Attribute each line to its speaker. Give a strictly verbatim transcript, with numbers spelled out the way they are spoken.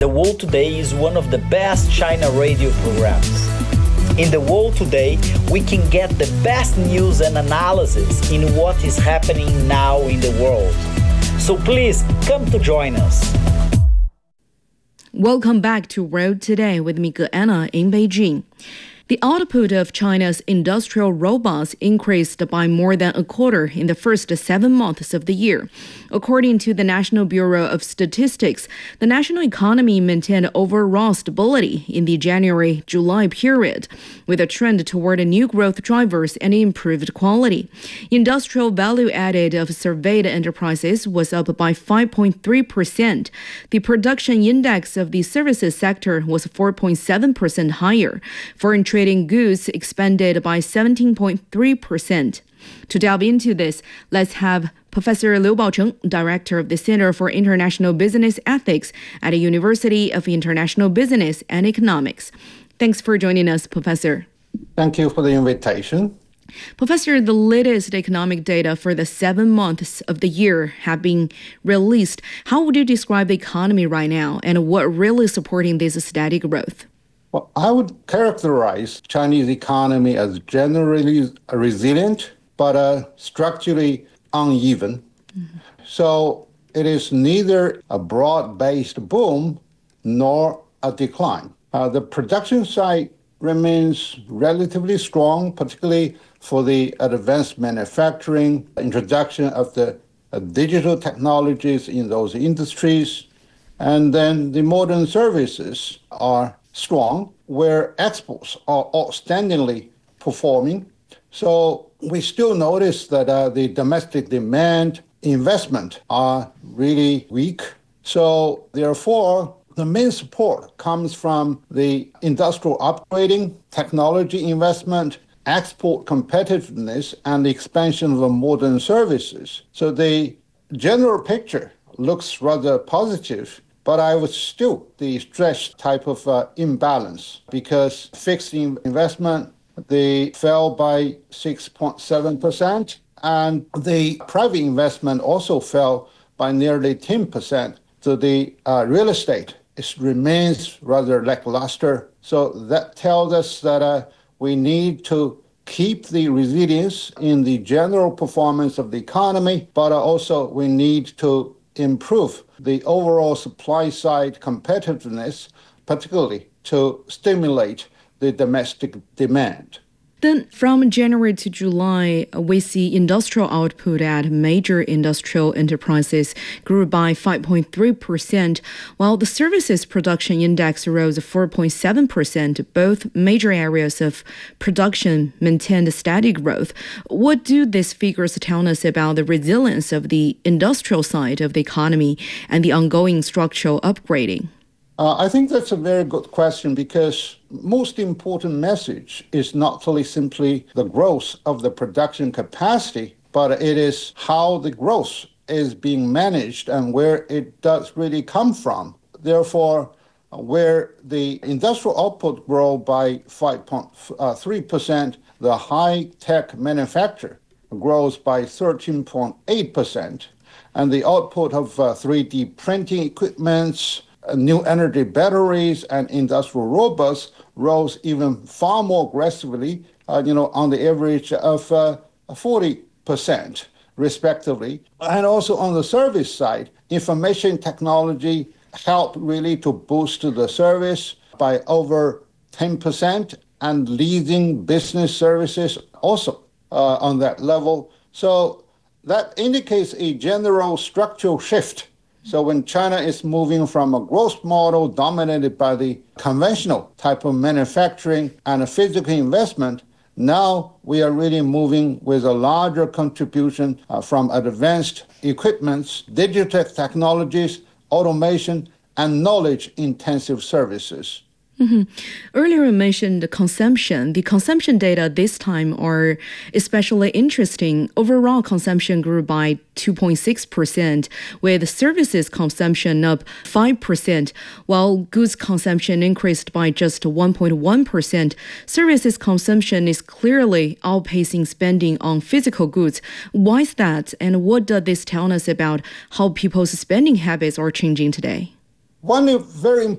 Speaker 1: The World Today is one of the best China radio programs. In The World Today, we can get the best news and analysis in what is happening now in the world. So please come to join us.
Speaker 2: Welcome back to World Today with me, Anna, in Beijing. The output of China's industrial robots increased by more than a quarter in the first seven months of the year. According to the National Bureau of Statistics, the national economy maintained overall stability in the January-July period, with a trend toward new growth drivers and improved quality. Industrial value added of surveyed enterprises was up by five point three percent. The production index of the services sector was four point seven percent higher. Foreign trading goods expanded by seventeen point three percent. To delve into this, let's have Professor Liu Baocheng, Director of the Center for International Business Ethics at the University of International Business and Economics. Thanks for joining us, Professor.
Speaker 3: Thank you for the invitation.
Speaker 2: Professor, the latest economic data for the seven months of the year have been released. How would you describe the economy right now, and what really supporting this steady growth?
Speaker 3: Well, I would characterize Chinese economy as generally resilient, but uh, structurally uneven. Mm-hmm. So it is neither a broad-based boom nor a decline. Uh, the production side remains relatively strong, particularly for the advanced manufacturing, introduction of the uh, digital technologies in those industries, and then the modern services are strong, where exports are outstandingly performing. So we still notice that uh, the domestic demand, investment are really weak. So therefore, the main support comes from the industrial upgrading, technology investment, export competitiveness, and the expansion of modern services. So the general picture looks rather positive, but I would still the stretched type of uh, imbalance, because fixed investment, they fell by six point seven percent, and the private investment also fell by nearly ten percent. So the uh, real estate it remains rather lackluster. So that tells us that uh, we need to keep the resilience in the general performance of the economy, but also we need to improve the overall supply side competitiveness, particularly to stimulate the domestic demand.
Speaker 2: Then from January to July, we see industrial output at major industrial enterprises grew by five point three percent, while the services production index rose four point seven percent. Both major areas of production maintained steady growth. What do these figures tell us about the resilience of the industrial side of the economy and the ongoing structural upgrading?
Speaker 3: Uh, I think that's a very good question, because most important message is not only simply the growth of the production capacity, but it is how the growth is being managed and where it does really come from. Therefore, where the industrial output grow by five point three percent, the high-tech manufacture grows by thirteen point eight percent, and the output of uh, three D printing equipments, new energy batteries, and industrial robots rose even far more aggressively, uh, you know, on the average of uh, forty percent, respectively. And also on the service side, information technology helped really to boost the service by over ten percent, and leasing business services also uh, on that level. So that indicates a general structural shift. So when China is moving from a growth model dominated by the conventional type of manufacturing and a physical investment, now we are really moving with a larger contribution uh, from advanced equipments, digital technologies, automation, and knowledge-intensive services.
Speaker 2: Mm-hmm. Earlier you mentioned the consumption. The consumption data this time are especially interesting. Overall consumption grew by two point six percent, with services consumption up five percent, while goods consumption increased by just one point one percent. Services consumption is clearly outpacing spending on physical goods. Why is that, and what does this tell us about how people's spending habits are changing today?
Speaker 3: One very